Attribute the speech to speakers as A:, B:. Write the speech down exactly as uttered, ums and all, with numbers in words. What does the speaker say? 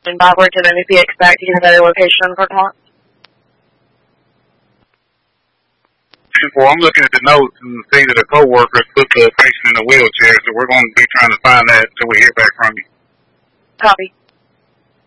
A: backwards and then if you expect to get a better location in the parking lot?
B: Well, I'm looking at the notes and see that the co-workers put the patient in a wheelchair, so we're going to be trying to find that until we hear back from you.
A: Copy.